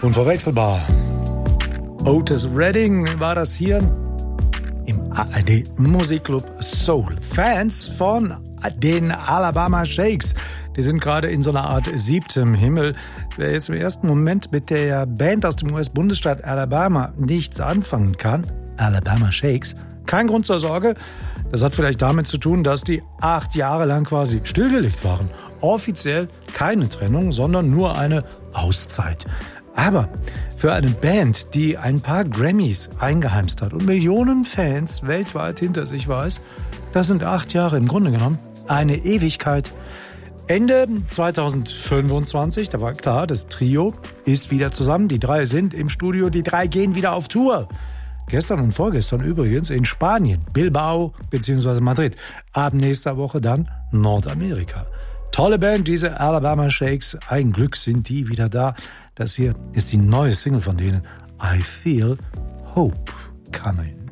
Unverwechselbar. Otis Redding war das hier im ARD Musikclub Soul. Fans von den Alabama Shakes, die sind gerade in so einer Art siebtem Himmel. Wer jetzt im ersten Moment mit der Band aus dem US-Bundesstaat Alabama nichts anfangen kann, Alabama Shakes, kein Grund zur Sorge. Das hat vielleicht damit zu tun, dass die 8 Jahre lang quasi stillgelegt waren. Offiziell keine Trennung, sondern nur eine Auszeit. Aber für eine Band, die ein paar Grammys eingeheimst hat und Millionen Fans weltweit hinter sich weiß, das sind 8 Jahre im Grunde genommen eine Ewigkeit. Ende 2025, da war klar, das Trio ist wieder zusammen. Die 3 sind im Studio, die 3 gehen wieder auf Tour. Gestern und vorgestern übrigens in Spanien, Bilbao bzw. Madrid. Ab nächster Woche dann Nordamerika. Tolle Band, diese Alabama Shakes. Ein Glück sind die wieder da. Das hier ist die neue Single von denen. I Feel Hope Coming.